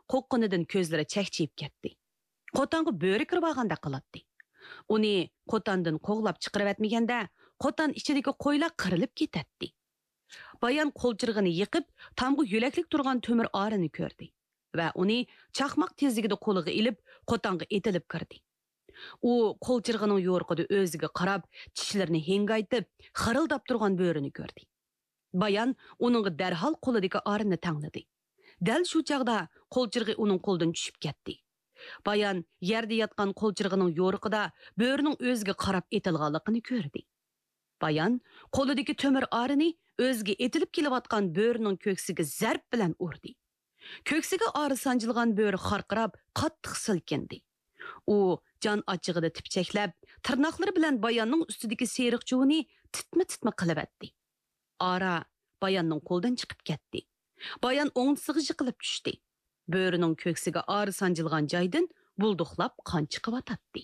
qo'qqinidan ko'zlari chaqchiyib ketdi. Qo'tonga bo'ri kirib olganda qiladi. Uni qo'tondan qo'g'lab chiqarib etmaganda, qo'ton ichidagi qo'ylar qirilib ketadi. Bayan qo'lchirg'ini yiqib, tamg'u yo'laklik turgan to'mir orini ko'rdi va uni chaqmoq tezligida qo'liga ilib, qo'tonga etilib kirdi. U qo'lchirg'ining yo'rqida o'ziga qarab, tishlarini hengaytib, xirildab turgan bo'rini ko'rdi. Bayan uningga darhol qo'lidagi orini tangladi. Dal shu chaqda qo'lchirg'i uning qo'ldan tushib ketdi. Bayan yerda yotgan qo'lchirg'ining yo'riqida bo'rining o'ziga qarab etilganligini ko'rdi. Bayan qo'lidagi to'mir orini o'ziga etilib kelayotgan bo'rining ko'ksiga zarb bilan urdi. Ko'ksiga ori sanjilgan bo'ri xarqirab, qattiq silkindi. U jon ochig'ida tipchaklab, tirnoqlari bilan Bayanning ustidagi seriq chuvini titma-titma qilib etdi. Ora Bayanning qo'ldan chiqib ketdi. Bayan o'ngsiga yiqilib tushdi. Bo'rining ko'ksiga ori sanjilgan joydan bulduqlab qon chiqib-atdi.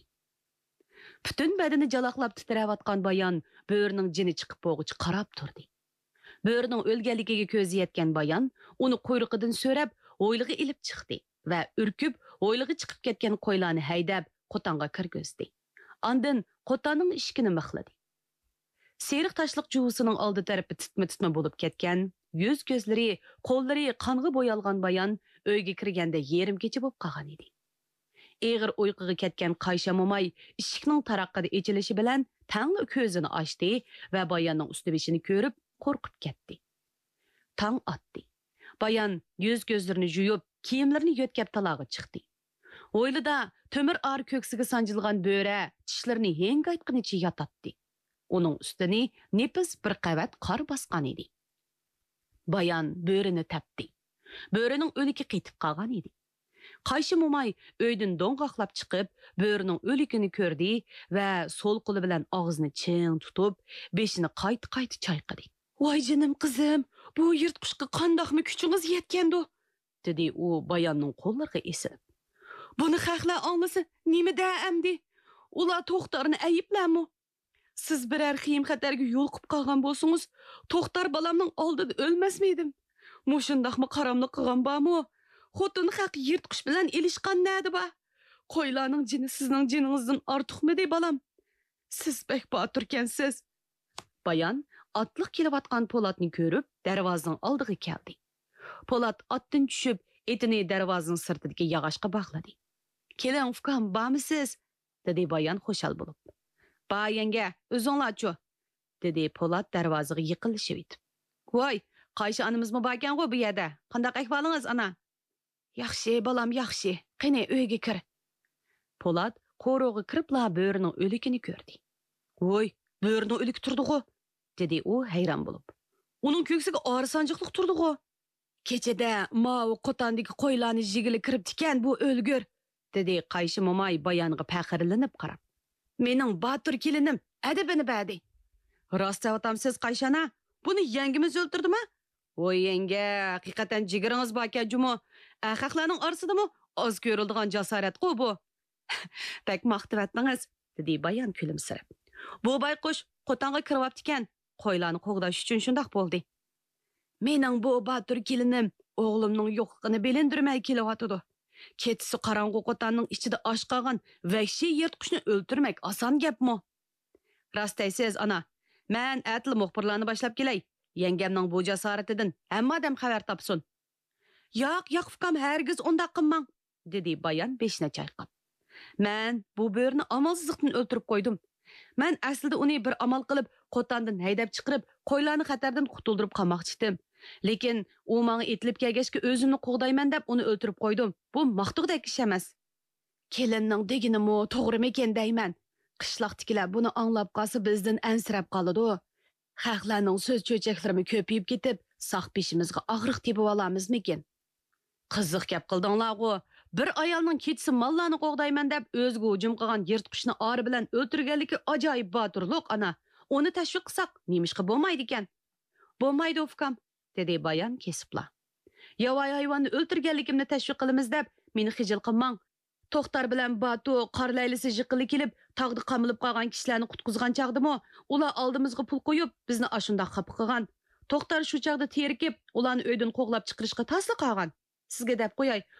Butun badani jalaqlab titrayotgan Bayan bo'rining jini chiqib bo'g'ichi qarab turdi. Bo'rining o'lganligiga ko'zi yetgan Bayan uni quyruqidan so'rab, o'ylig'i ilib chiqdi va urkib, o'ylig'i chiqib ketgan qo'ylarni haydab, qo'tonga kirgizdi. Ondan qo'tonning ishkini mixladi. Seriq tashliq juvusining oldi tarafi titma-titma bo'lib ketgan, yuz ko'zlari, qo'llari qonga bo'yalgan Bayan uyga kirganda yerim kecha bo'lib qolgan edi. Eg'ir uyquga ketgan Qaysha mo'may eshikning taraqqida echilishi bilan tangli ko'zini ochdi va Bayanning usti-beshini ko'rib qo'rqib ketdi. Tang otdi. Bayan yuz ko'zlarini yuyib, kiyimlarini yo'tkab talog'iga chiqdi. O'ylida to'mir or ko'ksiga sanjilgan bo'ra tishlarini hengaytqinicha yotadi. Uning ustini nepis bir qavat qor bosgan edi. Bayan bo'rini tapdi. Bo'rining o'ligi qetib qolgan edi. Qaysha mo'may uydan do'ng'aqlab chiqib, bo'rining o'ligini ko'rdi va so'l qo'li bilan og'zini ching tutib, beshini qayta-qayta chayqadi. "Voy jinim qizim, bu yirtqichga qandoqmi kuchingiz yetgandi?" dedi u Bayanning qo'llariga esilib. "Buni xalqlar anglasa, nima da amdi? Ular to'xtarni ayiblarmi? Siz biror xiyim xatarga yo'l qilib qolgan bo'lsangiz, to'xtar bolamning oldida o'lmasmaydim. Mushundaqmi qaramliq qilgan bormi? Xotin haq yirtqish bilan ilishgan nadi ba? Qo'ylarning jini sizning jiningizdan ortiqmidi balam? Siz bek boturkansiz." Bayan atliq kelayotgan Polatni ko'rib, darvozaning oldiga keldi. Polat otdan tushib, etini darvozaning sirtidagi yog'ochga bog'ladi. "Keling, ukam, bormisiz?" dedi Bayan xushal bo'lib. "Ba yanga, o'zinglarchi?" dedi Polat darvozaga yiqilishib etib. "Voy, Qaysha onamizmi bor ekan-ku bu yerda? Qanday ahvolingiz, ana?" "Yaxshi, balam, yaxshi. Qani uyga kir." Polat qo'rog'iga kiribla bo'rining o'ligini ko'rdi. "Voy, bo'rining o'ligi turdi-ku," dedi u hayron bo'lib. "Uning ko'ksiga ori sanjiqliq turdi-ku. Kechada mavi qo'tondagi qo'ylarni jigili kirib tikan bu o'lgur," dedi Qaysha mo'may Bayonga faqirlanib qarab. "Mening botur kelinim, adabini berdi." "Rost aytamsiz Qayshana? Buni yangimiz o'ltirdimi?" "Voy yanga, haqiqatan jigiringiz bor ekan-jumu. Ahaqlarning orasidami oz ko'riladigan jasorat-ku bu." "Bak maqtavatdingiz," dedi Bayon kulimsirab. "Bu bayqush qo'tonga kiryapti ekan. Qo'ylarni qo'g'dash uchun shundoq bo'ldi. Mening bu botur kelinim o'g'limning yo'qligini bilindirmay kelyotdi. Ketisi qorong'u qo'tonning ichida osh qolgan vahshiy yirtqichni o'ltirmak oson gapmi?" "Rost aysiz, ana. Men atli muxbirlarni boshlab kelay. Yangamning bu jasoratidan hamma odam xabar topsin." "Yo'q, yo'q ukam, hargiz undaq qilmang," dedi Bayon beshini chayqab. "Men bu bo'rini amalsizlikdan o'ltirib qo'ydim. Men aslida uni bir amal qilib, qo'tondan haydab chiqarib, qo'ylarni xatardan qutuldirib qolmoqchi edim. Lekin u menga etilib kelgachga o'zimni qo'g'dayman deb uni o'ltirib qo'ydim. Bu maqtuqdek ish emas." "Kelinning deginimi to'g'rimi ekan deyman. Qishloqdagilar buni anglab qolsa bizdan ansirab qoladi. Xalqlarning so'z cho'chaklarimi ko'payib ketib, saq beshimizga og'riq tepib olamizmikin?" "Qiziq gap qildinglar-ku. Bir ayolning kechisi mollarni qo'g'dayman deb o'ziga hujum qilgan yirtqichni ori bilan o'ltirganligi ajoyib boturlik, ana. Uni tashviq qilsak, nemishqa bo'lmaydi ekan?" "Bo'lmaydi ukam," dedi Bayon kesibla. "Yovvoyi hayvonni o'ltirganligimni tashviq qilamiz deb meni xijil qilmang. To'xtar bilan Batu qorlaylisi jiqili kelib, tog'da qamilib qolgan kishilarni qutqizgan chaqdimi, ular oldimizga pul qo'yib, bizni ashunda xafa qilgan. To'xtar shu chaqda terikib, ularni uydan qo'g'lab chiqarishga tasli qolgan. Sizga deb qo'yay,